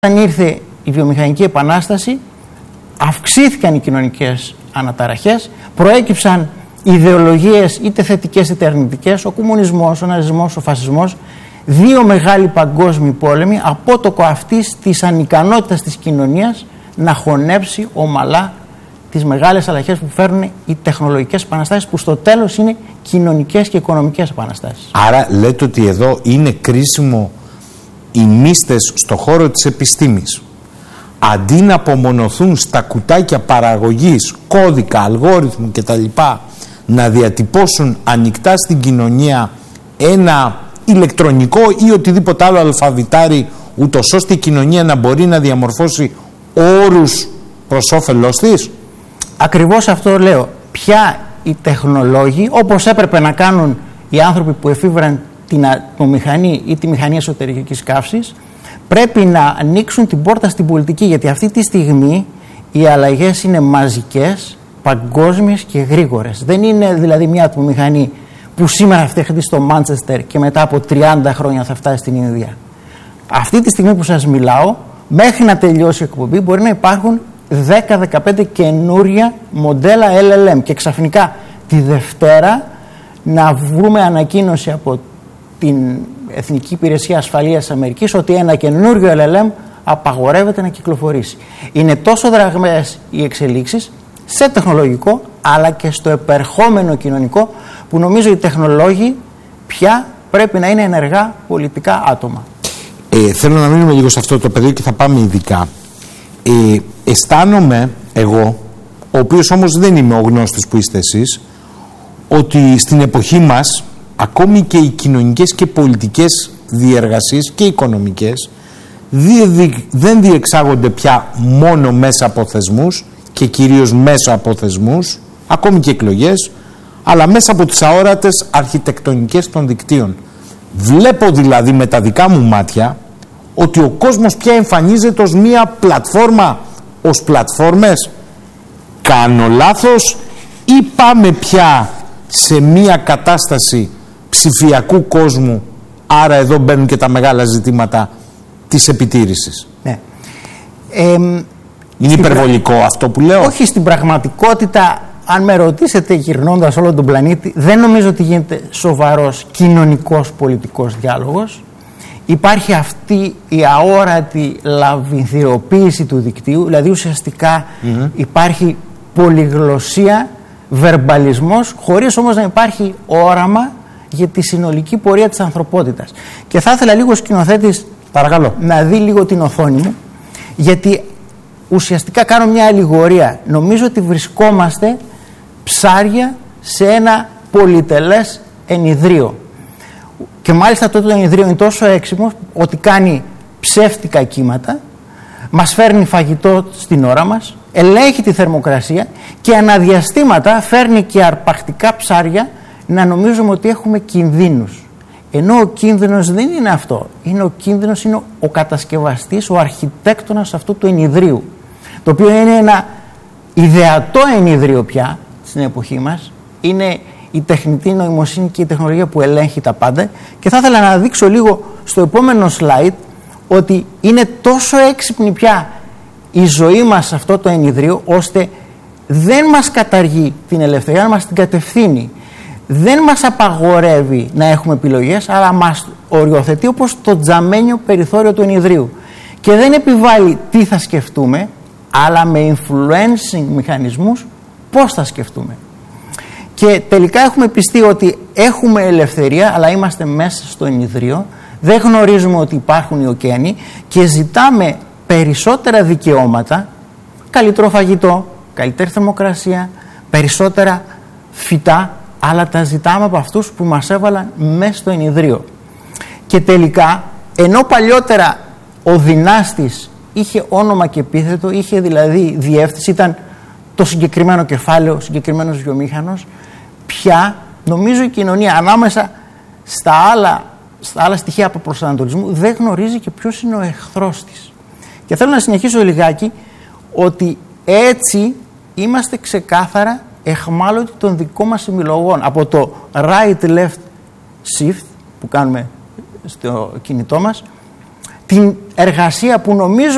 Όταν ήρθε η βιομηχανική επανάσταση, αυξήθηκαν οι κοινωνικές αναταραχές, προέκυψαν ιδεολογίες είτε θετικές είτε αρνητικές, ο κομμουνισμός, ο ναζισμός, ο φασισμός, δύο μεγάλοι παγκόσμιοι πόλεμοι, απότοκο αυτής της ανικανότητας της κοινωνίας να χωνέψει ομαλά τις μεγάλες αλλαγές που φέρνουν οι τεχνολογικές επαναστάσεις, που στο τέλος είναι κοινωνικές και οικονομικές επαναστάσεις. Άρα λέτε ότι εδώ είναι κρίσιμο οι μύστες στο χώρο της επιστήμης, αντί να απομονωθούν στα κουτάκια παραγωγής, κώδικα, αλγόριθμου κτλ., να διατυπώσουν ανοιχτά στην κοινωνία ένα ηλεκτρονικό ή οτιδήποτε άλλο αλφαβητάρι, ούτως ώστε η κοινωνία να μπορεί να διαμορφώσει όρους προς όφελός της. Ακριβώς αυτό λέω. Πια οι τεχνολόγοι, όπως έπρεπε να κάνουν οι άνθρωποι που εφήβραν την ατμομηχανή ή τη μηχανή εσωτερικής καύσης, πρέπει να ανοίξουν την πόρτα στην πολιτική, γιατί αυτή τη στιγμή οι αλλαγές είναι μαζικές, παγκόσμιες και γρήγορες. Δεν είναι δηλαδή μια ατμομηχανή που σήμερα φτιάχνει στο Μάντσεστερ και μετά από 30 χρόνια θα φτάσει στην Ινδία. Αυτή τη στιγμή που σας μιλάω, μέχρι να τελειώσει η εκπομπή, μπορεί να υπάρχουν 10-15 καινούρια μοντέλα LLM και ξαφνικά τη Δευτέρα να βρούμε ανακοίνωση από την Εθνική Υπηρεσία Ασφαλείας Αμερικής ότι ένα καινούριο LLM απαγορεύεται να κυκλοφορήσει. Είναι τόσο δραγμές οι εξελίξεις σε τεχνολογικό αλλά και στο επερχόμενο κοινωνικό, που νομίζω οι τεχνολόγοι πια πρέπει να είναι ενεργά πολιτικά άτομα. Θέλω να μείνουμε λίγο σε αυτό το πεδίο και θα πάμε ειδικά. Αισθάνομαι εγώ, ο οποίος όμως δεν είμαι ο γνώστης που είστε εσείς, ότι στην εποχή μας ακόμη και οι κοινωνικές και πολιτικές διεργασίες και οικονομικές δεν διεξάγονται πια μόνο μέσα από θεσμούς και κυρίως μέσα από θεσμούς, ακόμη και εκλογές, αλλά μέσα από τις αόρατες αρχιτεκτονικές των δικτύων. Βλέπω δηλαδή με τα δικά μου μάτια ότι ο κόσμος πια εμφανίζεται ως μία πλατφόρμα, ως πλατφόρμες. Κάνω λάθος ή πάμε πια σε μία κατάσταση ψηφιακού κόσμου, άρα εδώ μπαίνουν και τα μεγάλα ζητήματα της επιτήρησης? Ναι. Είναι υπερβολικό αυτό που λέω? Όχι, στην πραγματικότητα, αν με ρωτήσετε γυρνώντας όλο τον πλανήτη, δεν νομίζω ότι γίνεται σοβαρός κοινωνικός πολιτικός διάλογος. Υπάρχει αυτή η αόρατη λαβινθιοποίηση του δικτύου, δηλαδή ουσιαστικά υπάρχει πολυγλωσσία, βερμπαλισμός, χωρίς όμως να υπάρχει όραμα για τη συνολική πορεία της ανθρωπότητας. Και θα ήθελα λίγο ο σκηνοθέτης, παρακαλώ, να δει λίγο την οθόνη μου, γιατί ουσιαστικά κάνω μια αλληγορία. Νομίζω ότι βρισκόμαστε ψάρια σε ένα πολυτελές ενιδρίο. Και μάλιστα το ενιδρίο είναι τόσο έξιμο ότι κάνει ψεύτικα κύματα, μας φέρνει φαγητό στην ώρα μας, ελέγχει τη θερμοκρασία και αναδιαστήματα φέρνει και αρπακτικά ψάρια να νομίζουμε ότι έχουμε κινδύνους. Ενώ ο κίνδυνος δεν είναι αυτό. Ο κίνδυνος είναι ο κατασκευαστής, ο αρχιτέκτονας αυτού του ενιδρίου, το οποίο είναι ένα ιδεατό ενιδρίο πια στην εποχή μας. Είναι η τεχνητή νοημοσύνη και η τεχνολογία που ελέγχει τα πάντα. Και θα ήθελα να δείξω λίγο στο επόμενο slide ότι είναι τόσο έξυπνη πια η ζωή μας σε αυτό το ενιδρίο, ώστε δεν μας καταργεί την ελευθερία, να μας την κατευθύνει. Δεν μας απαγορεύει να έχουμε επιλογές, αλλά μας οριοθετεί όπως το τζαμένιο περιθώριο του ενιδρίου. Και δεν επιβάλλει τι θα σκεφτούμε, αλλά με influencing μηχανισμούς πώς θα σκεφτούμε. Και τελικά έχουμε πιστεί ότι έχουμε ελευθερία, αλλά είμαστε μέσα στο ενιδρίο, δεν γνωρίζουμε ότι υπάρχουν οι ωκεανοί και ζητάμε περισσότερα δικαιώματα, καλύτερο φαγητό, καλύτερη θερμοκρασία, περισσότερα φυτά, αλλά τα ζητάμε από αυτούς που μας έβαλαν μέσα στο ενιδρίο. Και τελικά, ενώ παλιότερα ο δυνάστης είχε όνομα και επίθετο, είχε δηλαδή διεύθυνση, ήταν το συγκεκριμένο κεφάλαιο, ο συγκεκριμένος βιομήχανος, πια νομίζω η κοινωνία ανάμεσα στα άλλα στοιχεία από προσανατολισμού δεν γνωρίζει και ποιος είναι ο εχθρός της. Και θέλω να συνεχίσω λιγάκι ότι έτσι είμαστε ξεκάθαρα εχμάλωτοι των δικών μας επιλογών. Από το right-left shift που κάνουμε στο κινητό μας, την εργασία που νομίζω